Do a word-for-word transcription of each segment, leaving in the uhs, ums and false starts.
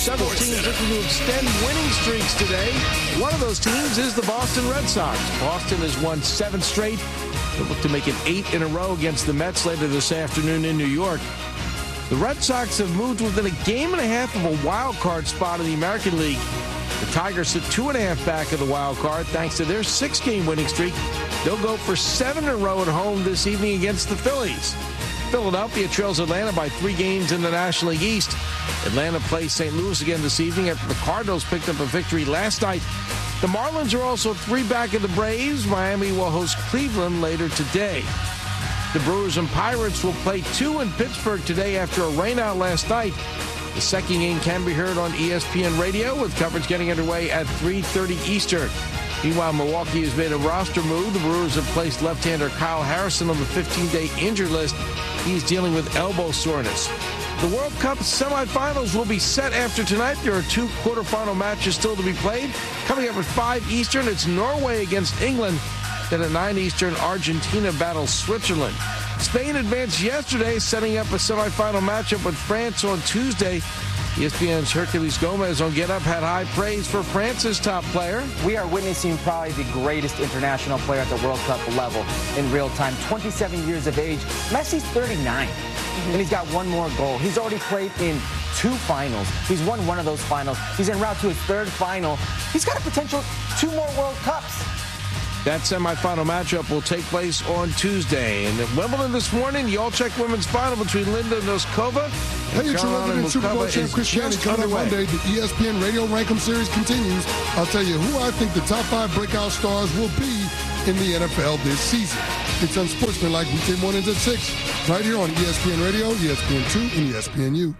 several teams looking to extend winning streaks today. One of those teams is the Boston Red Sox. Boston has won seven straight. They look to make it eight in a row against the Mets later this afternoon in New York. The Red Sox have moved within a game and a half of a wild card spot in the American League. The Tigers sit two and a half back of the wild card thanks to their six-game winning streak. They'll go for seven in a row at home this evening against the Phillies. Philadelphia trails Atlanta by three games in the National League East. Atlanta plays Saint Louis again this evening after the Cardinals picked up a victory last night. The Marlins are also three back of the Braves. Miami will host Cleveland later today. The Brewers and Pirates will play two in Pittsburgh today after a rainout last night. The second game can be heard on E S P N Radio with coverage getting underway at three thirty Eastern. Meanwhile, Milwaukee has made a roster move. The Brewers have placed left-hander Kyle Harrison on the fifteen-day injured list. He's dealing with elbow soreness. The World Cup semifinals will be set after tonight. There are two quarterfinal matches still to be played. Coming up at five Eastern, it's Norway against England. Then at nine Eastern, Argentina battles Switzerland. Spain advanced yesterday, setting up a semifinal matchup with France on Tuesday. E S P N's Herculez Gomez on Get Up had high praise for France's top player. We are witnessing probably the greatest international player at the World Cup level in real time. twenty-seven years of age. Messi's thirty-nine, mm-hmm. and he's got one more goal. He's already played in two finals. He's won one of those finals. He's en route to his third final. He's got a potential two more World Cups. That semifinal matchup will take place on Tuesday. And at Wimbledon this morning, the all-check women's final between Linda Noskova and Hey, it's your resident Super Bowl champ Chris Shannon coming up Monday. The E S P N Radio Rankum Series continues. I'll tell you who I think the top five breakout stars will be in the N F L this season. It's Unsportsmanlike weekday mornings at six, right here on E S P N Radio, E S P N two, and E S P N U.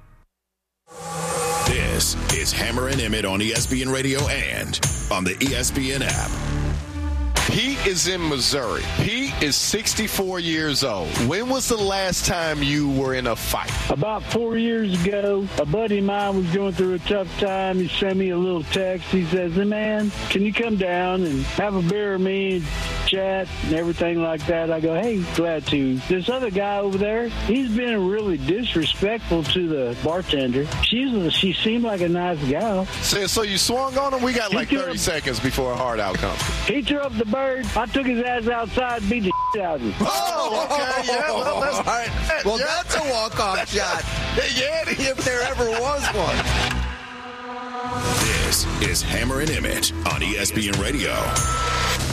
This is Hammer and Emmett on E S P N Radio and on the E S P N app. Pete is in Missouri. Pete is sixty-four years old. When was the last time you were in a fight? About four years ago, a buddy of mine was going through a tough time. He sent me a little text. He says, hey, man, can you come down and have a beer with me and chat and everything like that? I go, hey, glad to. This other guy over there, he's been really disrespectful to the bartender. She's, she seemed like a nice gal. So, so you swung on him? We got like thirty seconds before a hard out comes. He threw up the bird. I took his ass outside and beat the shit out of him. Oh, okay, yeah. Well, that's, all right. well yeah. That's a walk-off shot. Yeah, if there ever was one. This is Hammer and Emmett on E S P N Radio.